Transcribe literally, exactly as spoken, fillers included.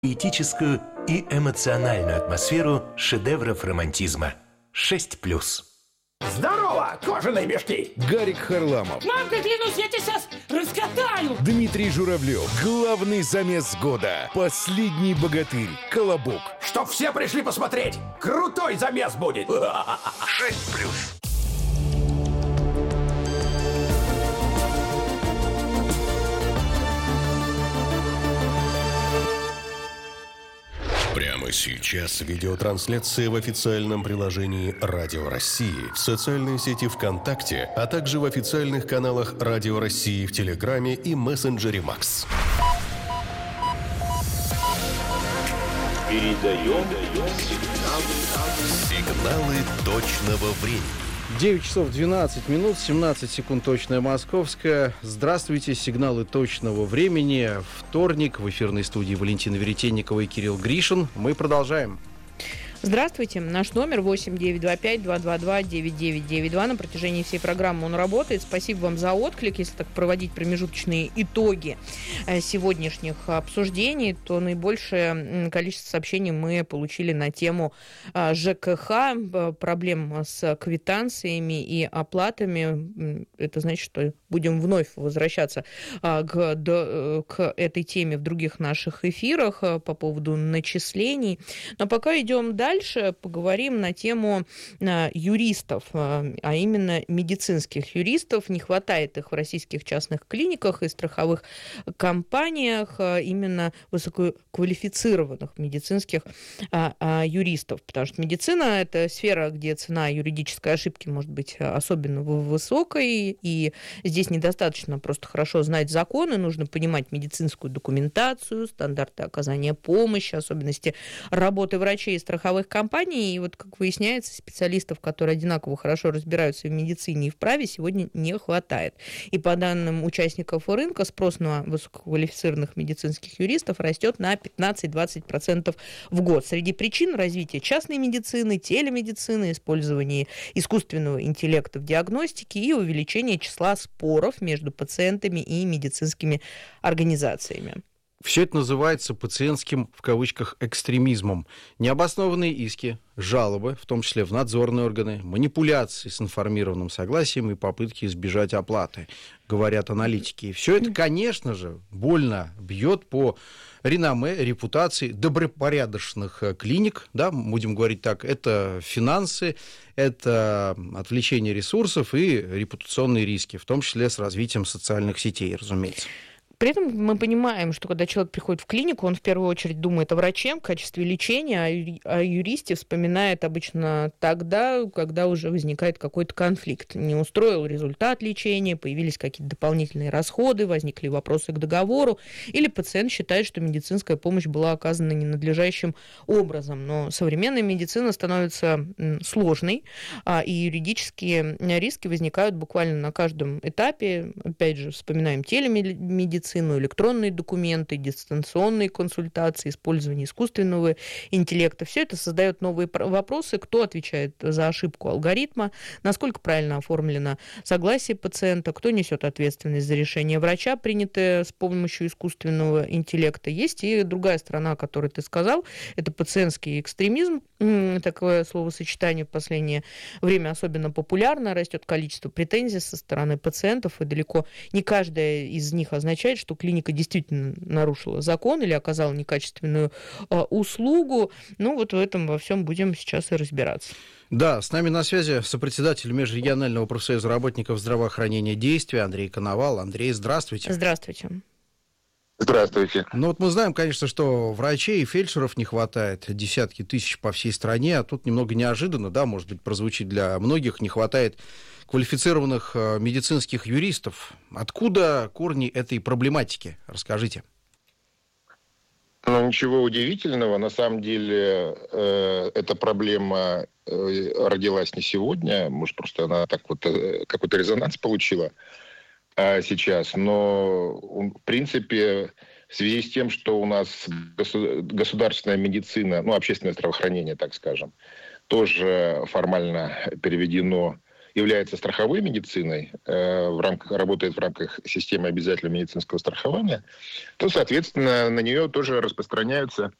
поэтическую и эмоциональную атмосферу шедевров романтизма. шесть плюс. Здорово, кожаные мешки! Гарик Харламов. Мамка, клянусь, я тебя сейчас раскатаю! Дмитрий Журавлев. Главный замес года. Последний богатырь. Колобок. Чтоб все пришли посмотреть! Крутой замес будет! шесть плюс. Прямо сейчас видеотрансляция в официальном приложении «Радио России», в социальной сети ВКонтакте, а также в официальных каналах «Радио России» в Телеграме и мессенджере Макс. Передаем сигналы точного времени. девять часов двенадцать минут, семнадцать секунд точная московская. Здравствуйте, сигналы точного времени. Вторник, в эфирной студии Валентина Веретенникова и Кирилл Гришин. Мы продолжаем. Здравствуйте. Наш номер восемь девятьсот двадцать пять двести двадцать два девяносто девять девяносто два. На протяжении всей программы он работает. Спасибо вам за отклик. Если так проводить промежуточные итоги сегодняшних обсуждений, то наибольшее количество сообщений мы получили на тему ЖКХ, проблем с квитанциями и оплатами. Это значит, что будем вновь возвращаться к, к этой теме в других наших эфирах по поводу начислений. Но пока идем дальше. Дальше поговорим на тему юристов, а именно медицинских юристов. Не хватает их в российских частных клиниках и страховых компаниях, именно высококвалифицированных медицинских юристов. Потому что медицина – это сфера, где цена юридической ошибки может быть особенно высокой, и здесь недостаточно просто хорошо знать законы, нужно понимать медицинскую документацию, стандарты оказания помощи, особенности работы врачей и страховых компаний, и вот, как выясняется, специалистов, которые одинаково хорошо разбираются в медицине и в праве, сегодня не хватает. И по данным участников рынка, спрос на высококвалифицированных медицинских юристов растет на пятнадцать-двадцать процентов в год. Среди причин развития частной медицины, телемедицины, использования искусственного интеллекта в диагностике и увеличения числа споров между пациентами и медицинскими организациями. Все это называется пациентским, в кавычках, экстремизмом. Необоснованные иски, жалобы, в том числе в надзорные органы, манипуляции с информированным согласием и попытки избежать оплаты, говорят аналитики. И все это, конечно же, больно бьет по реноме, репутации добропорядочных клиник, да, будем говорить так, это финансы, это отвлечение ресурсов и репутационные риски, в том числе с развитием социальных сетей, разумеется. При этом мы понимаем, что когда человек приходит в клинику, он в первую очередь думает о враче в качестве лечения, а о юристе вспоминает обычно тогда, когда уже возникает какой-то конфликт. Не устроил результат лечения, появились какие-то дополнительные расходы, возникли вопросы к договору, или пациент считает, что медицинская помощь была оказана ненадлежащим образом. Но современная медицина становится сложной, и юридические риски возникают буквально на каждом этапе. Опять же, вспоминаем телемедицину, электронные документы, дистанционные консультации, использование искусственного интеллекта. Все это создает новые вопросы, кто отвечает за ошибку алгоритма, насколько правильно оформлено согласие пациента, кто несет ответственность за решение врача, принятое с помощью искусственного интеллекта. Есть и другая сторона, о которой ты сказал, это пациентский экстремизм. Такое словосочетание в последнее время особенно популярно, растет количество претензий со стороны пациентов, и далеко не каждая из них означает, что клиника действительно нарушила закон или оказала некачественную э, услугу. Ну, вот в этом во всем будем сейчас и разбираться. Да, с нами на связи сопредседатель Межрегионального профсоюза работников здравоохранения «Действия» Андрей Коновал. Андрей, здравствуйте. Здравствуйте. Здравствуйте. Ну вот мы знаем, конечно, что врачей и фельдшеров не хватает, десятки тысяч по всей стране, а тут немного неожиданно, да, может быть, прозвучит для многих, не хватает квалифицированных медицинских юристов. Откуда корни этой проблематики? Расскажите. Ну, ничего удивительного. На самом деле, э, эта проблема э, родилась не сегодня. Может, просто она так вот э, какой-то резонанс получила э, сейчас. Но, в принципе, в связи с тем, что у нас государственная медицина, ну, общественное здравоохранение, так скажем, тоже формально переведено является страховой медициной, э, в рамках, работает в рамках системы обязательного медицинского страхования, то, соответственно, на нее тоже распространяются